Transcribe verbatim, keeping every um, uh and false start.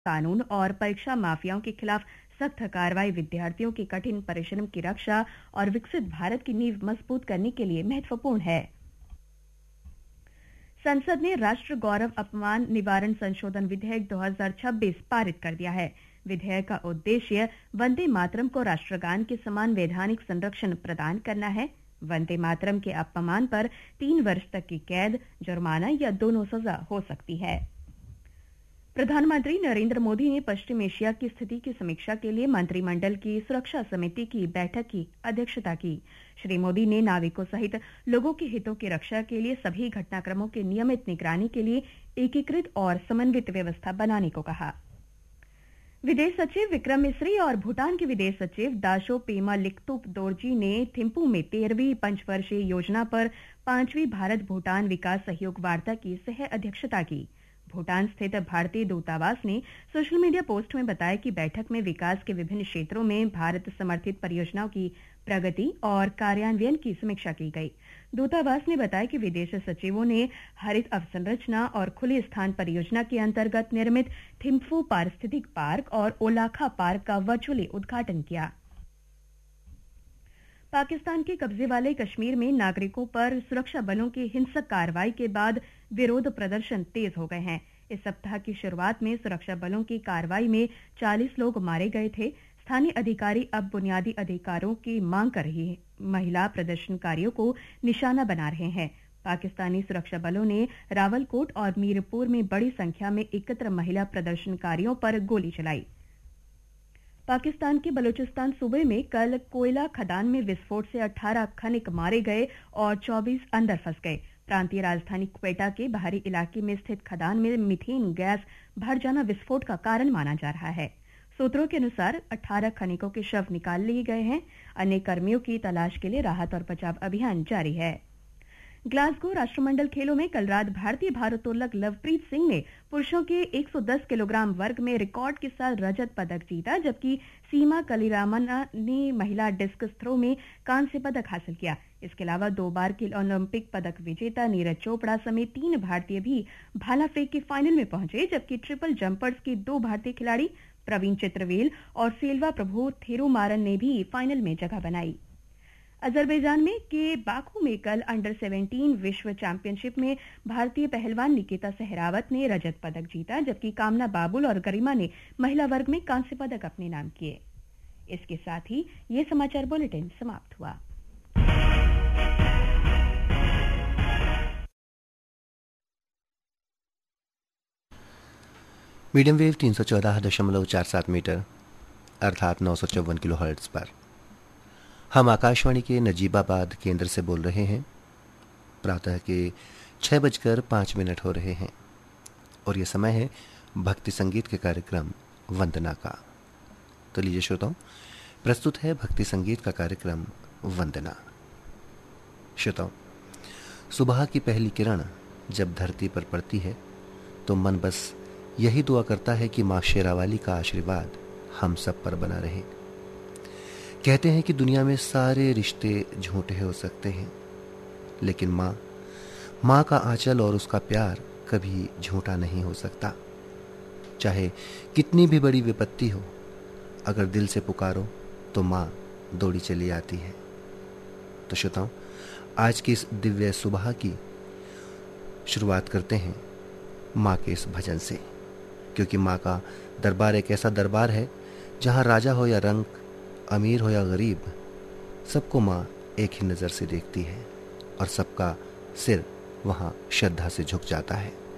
कानून और परीक्षा माफियाओं के खिलाफ सख्त कार्रवाई विद्यार्थियों के कठिन परिश्रम की रक्षा और विकसित भारत की नींव मजबूत करने के लिए महत्वपूर्ण है। संसद ने राष्ट्र गौरव अपमान निवारण संशोधन विधेयक दो हज़ार छब्बीस पारित कर दिया है। विधेयक का उद्देश्य वंदे मातरम को राष्ट्रगान के समान वैधानिक संरक्षण प्रदान करना है। वंदे मातरम के अपमान पर तीन वर्ष तक की कैद, जुर्माना या दोनों सजा हो सकती है। प्रधानमंत्री नरेंद्र मोदी ने पश्चिम एशिया की स्थिति की समीक्षा के लिए मंत्रिमंडल की सुरक्षा समिति की बैठक की अध्यक्षता की। श्री मोदी ने नाविकों सहित लोगों के हितों की रक्षा के लिए सभी घटनाक्रमों की नियमित निगरानी के लिए एकीकृत और समन्वित व्यवस्था बनाने को कहा। विदेश सचिव विक्रम मिस्री और भूटान के विदेश सचिव दाशो पेमा लिकतुप दोरजी ने थिम्पू में तेरहवीं पंचवर्षीय योजना पर पांचवीं भारत भूटान विकास सहयोग वार्ता की सह अध्यक्षता की। भूटान स्थित भारतीय दूतावास ने सोशल मीडिया पोस्ट में बताया कि बैठक में विकास के विभिन्न क्षेत्रों में भारत समर्थित परियोजनाओं की प्रगति और कार्यान्वयन की समीक्षा की गई। दूतावास ने बताया कि विदेश सचिवों ने हरित अवसंरचना और खुले स्थान परियोजना के अंतर्गत निर्मित थिम्फू पारिस्थितिक पार्क और ओलाखा पार्क का वर्चुअली उद्घाटन किया। पाकिस्तान के कब्जे वाले कश्मीर में नागरिकों पर सुरक्षा बलों की हिंसक कार्रवाई के बाद विरोध प्रदर्शन तेज हो गए हैं। इस सप्ताह की शुरुआत में सुरक्षा बलों की कार्रवाई में चालीस लोग मारे गए थे। स्थानीय अधिकारी अब बुनियादी अधिकारों की मांग कर रही महिला प्रदर्शनकारियों को निशाना बना रहे हैं। पाकिस्तानी सुरक्षा बलों ने रावलकोट और मीरपुर में बड़ी संख्या में एकत्र महिला प्रदर्शनकारियों पर गोली चलाई। पाकिस्तान के बलूचिस्तान सूबे में कल कोयला खदान में विस्फोट से अठारह खनिक मारे गए और चौबीस अंदर फंस गए। प्रांतीय राजधानी क्वेटा के बाहरी इलाके में स्थित खदान में मीथेन गैस भर जाना विस्फोट का कारण माना जा रहा है। सूत्रों के अनुसार अठारह खनिकों के शव निकाल लिए गए हैं। अन्य कर्मियों की तलाश के लिए राहत और बचाव अभियान जारी है। ग्लासगो राष्ट्रमंडल खेलों में कल रात भारतीय भारोत्तोलक लवप्रीत सिंह ने पुरुषों के एक सौ दस किलोग्राम वर्ग में रिकॉर्ड के साथ रजत पदक जीता, जबकि सीमा कलीरामन ने महिला डिस्कस थ्रो में कांस्य पदक हासिल किया। इसके अलावा दो बार के ओलंपिक पदक विजेता नीरज चोपड़ा समेत तीन भारतीय भी भाला फेंक के फाइनल में पहुंचे, जबकि ट्रिपल जंपर्स के दो भारतीय खिलाड़ी प्रवीण चित्रवेल और सेल्वा प्रभु थेरुमारन ने भी फाइनल में जगह बनाई। अजरबैजान में के बाकू में कल अंडर सत्रह विश्व चैंपियनशिप में भारतीय पहलवान निकिता सहरावत ने रजत पदक जीता, जबकि कामना बाबुल और गरिमा ने महिला वर्ग में कांस्य पदक अपने नाम किए। इसके साथ ही ये समाचार बुलेटिन समाप्त हुआ। मीडियम वेव तीन सौ चौदह दशमलव चार सात मीटर अर्थात नौ सौ चौवन किलो हर्ट्ज पर हम आकाशवाणी के नजीबाबाद केंद्र से बोल रहे हैं। प्रातः के छः बजकर पाँच मिनट हो रहे हैं और ये समय है भक्ति संगीत के कार्यक्रम वंदना का। तो लीजिए श्रोताओं, प्रस्तुत है भक्ति संगीत का कार्यक्रम वंदना। श्रोताओं, सुबह की पहली किरण जब धरती पर पड़ती है तो मन बस यही दुआ करता है कि माँ शेरावाली का आशीर्वाद हम सब पर बना रहे। कहते हैं कि दुनिया में सारे रिश्ते झूठे हो सकते हैं, लेकिन माँ माँ का आंचल और उसका प्यार कभी झूठा नहीं हो सकता। चाहे कितनी भी बड़ी विपत्ति हो, अगर दिल से पुकारो तो माँ दौड़ी चली आती है। तो श्रोताओं, आज की इस दिव्य सुबह की शुरुआत करते हैं माँ के इस भजन से, क्योंकि माँ का दरबार एक ऐसा दरबार है जहाँ राजा हो या रंक, अमीर हो या गरीब, सबको माँ एक ही नज़र से देखती है और सबका सिर वहाँ श्रद्धा से झुक जाता है।